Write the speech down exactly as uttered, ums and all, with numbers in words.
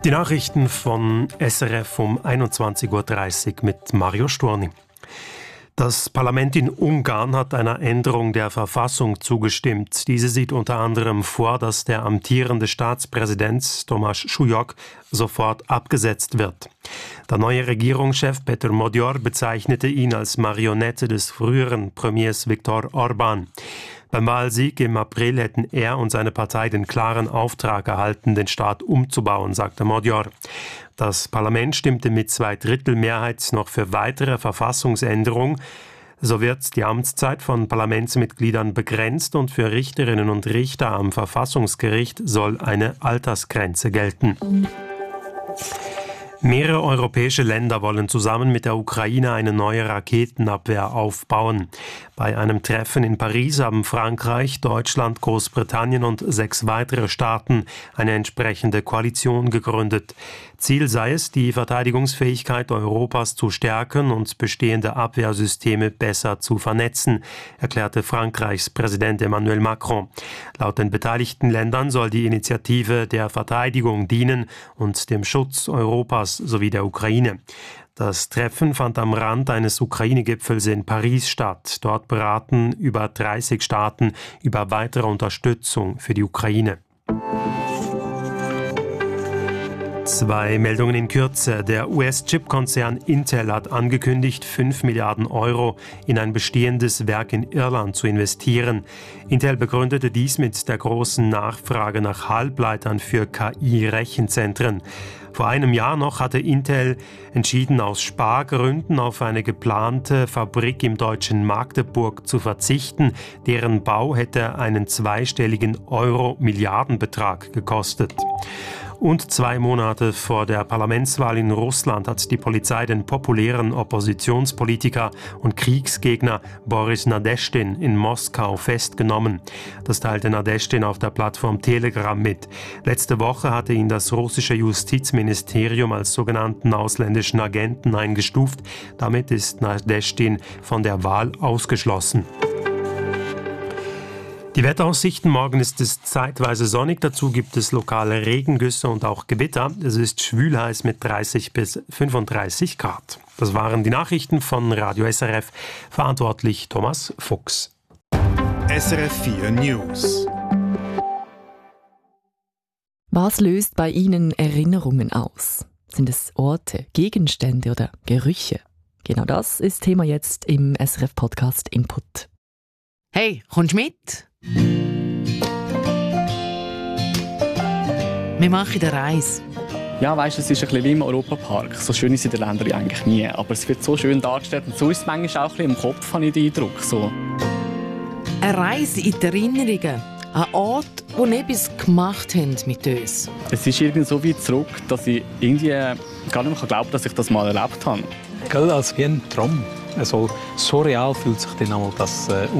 Die Nachrichten von S R F um einundzwanzig Uhr dreißig mit Mario Storni. Das Parlament in Ungarn hat einer Änderung der Verfassung zugestimmt. Diese sieht unter anderem vor, dass der amtierende Staatspräsident Thomas Schulyok sofort abgesetzt wird. Der neue Regierungschef Peter Magyar bezeichnete ihn als Marionette des früheren Premiers Viktor Orbán. Beim Wahlsieg im April hätten er und seine Partei den klaren Auftrag erhalten, den Staat umzubauen, sagte Magyar. Das Parlament stimmte mit Zweidrittelmehrheit noch für weitere Verfassungsänderungen. So wird die Amtszeit von Parlamentsmitgliedern begrenzt und für Richterinnen und Richter am Verfassungsgericht soll eine Altersgrenze gelten. Mehrere europäische Länder wollen zusammen mit der Ukraine eine neue Raketenabwehr aufbauen. Bei einem Treffen in Paris haben Frankreich, Deutschland, Großbritannien und sechs weitere Staaten eine entsprechende Koalition gegründet. Ziel sei es, die Verteidigungsfähigkeit Europas zu stärken und bestehende Abwehrsysteme besser zu vernetzen, erklärte Frankreichs Präsident Emmanuel Macron. Laut den beteiligten Ländern soll die Initiative der Verteidigung dienen und dem Schutz Europas sowie der Ukraine. Das Treffen fand am Rand eines Ukraine-Gipfels in Paris statt. Dort beraten über dreißig Staaten über weitere Unterstützung für die Ukraine. Zwei Meldungen in Kürze. Der U S-Chip-Konzern Intel hat angekündigt, fünf Milliarden Euro in ein bestehendes Werk in Irland zu investieren. Intel begründete dies mit der großen Nachfrage nach Halbleitern für K I-Rechenzentren. Vor einem Jahr noch hatte Intel entschieden, aus Spargründen auf eine geplante Fabrik im deutschen Magdeburg zu verzichten. Deren Bau hätte einen zweistelligen Euro-Milliardenbetrag gekostet. Und zwei Monate vor der Parlamentswahl in Russland hat die Polizei den populären Oppositionspolitiker und Kriegsgegner Boris Nadeschdin in Moskau festgenommen. Das teilte Nadeschdin auf der Plattform Telegram mit. Letzte Woche hatte ihn das russische Justizministerium als sogenannten ausländischen Agenten eingestuft. Damit ist Nadeschdin von der Wahl ausgeschlossen. Die Wetteraussichten: Morgen ist es zeitweise sonnig, dazu gibt es lokale Regengüsse und auch Gewitter. Es ist schwül-heiß mit dreißig bis fünfunddreißig Grad. Das waren die Nachrichten von Radio S R F, verantwortlich Thomas Fuchs. S R F vier News. Was löst bei Ihnen Erinnerungen aus? Sind es Orte, Gegenstände oder Gerüche? Genau das ist Thema jetzt im S R F-Podcast Input. Hey, kommst du mit? Wir machen eine Reise. Ja, weißt, es ist ein bisschen wie im Europapark. So schön ist es in den Ländern eigentlich nie. Aber es wird so schön dargestellt. Und so ist es manchmal auch ein bisschen im Kopf, habe ich den Eindruck. So. Eine Reise in die Erinnerungen. Ein Ort, wo wir etwas gemacht haben mit uns. Es ist irgendwie so weit zurück, dass ich irgendwie gar nicht mehr glauben kann, dass ich das mal erlebt habe. Gell, als wie ein Traum. Also, so real fühlt sich dann einmal das äh,